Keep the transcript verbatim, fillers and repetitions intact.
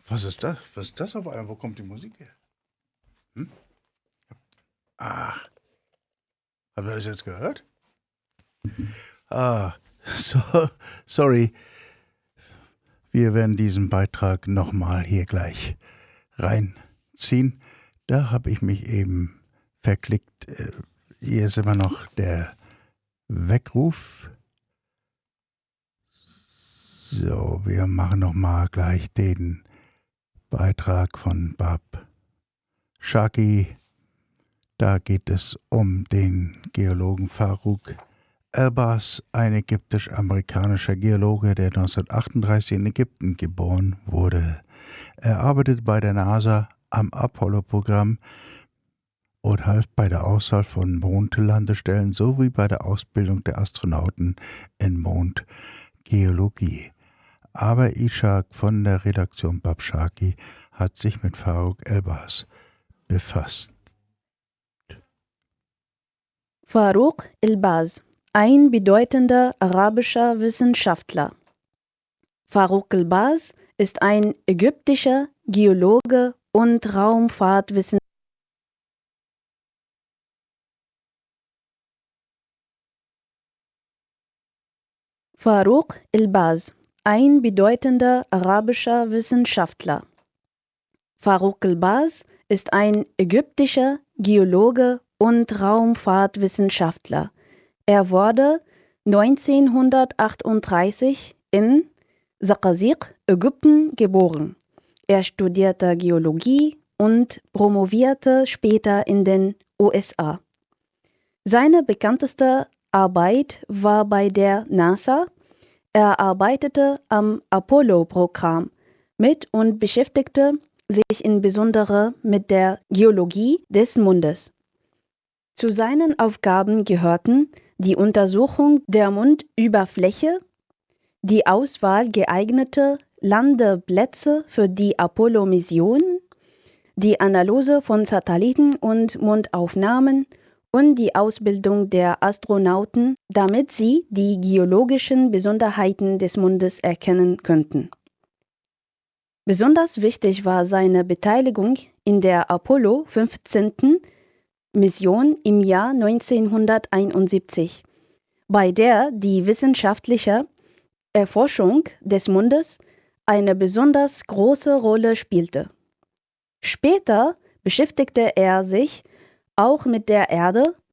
Was ist das? Was ist das auf einmal? Wo kommt die Musik her? Hm? Ach, habt ihr das jetzt gehört? Ah, so, sorry. Wir werden diesen Beitrag nochmal hier gleich reinziehen. Da habe ich mich eben verklickt. Hier ist immer noch der Weckruf. So, wir machen nochmal gleich den Beitrag von Bab Shaki. Da geht es um den Geologen Farouk Elbaz, ein ägyptisch-amerikanischer Geologe, der neunzehnhundertachtunddreißig in Ägypten geboren wurde. Er arbeitet bei der NASA am Apollo-Programm und half bei der Auswahl von Mondlandestellen sowie bei der Ausbildung der Astronauten in Mondgeologie. Aber Ishak von der Redaktion Bab Shaki hat sich mit Farouk Elbaz befasst. Farouk Elbaz, ein bedeutender arabischer Wissenschaftler. Farouk Elbaz ist ein ägyptischer Geologe und Raumfahrtwissenschaftler. Farouk Elbaz, ein bedeutender arabischer Wissenschaftler. Farouk Elbaz ist ein ägyptischer Geologe und Raumfahrtwissenschaftler. Er wurde neunzehnhundertachtunddreißig in Saqaziq, Ägypten, geboren. Er studierte Geologie und promovierte später in den U S A. Seine bekannteste Arbeit war bei der NASA. Er arbeitete am Apollo-Programm mit und beschäftigte sich insbesondere mit der Geologie des Mondes. Zu seinen Aufgaben gehörten die Untersuchung der Mondüberfläche, die Auswahl geeigneter Landeplätze für die Apollo-Missionen, die Analyse von Satelliten und Mondaufnahmen und die Ausbildung der Astronauten, damit sie die geologischen Besonderheiten des Mondes erkennen könnten. Besonders wichtig war seine Beteiligung in der Apollo fünfzehn. Mission im Jahr neunzehnhunderteinundsiebzig, bei der die wissenschaftliche Erforschung des Mondes eine besonders große Rolle spielte. Später beschäftigte er sich auch mit der Erde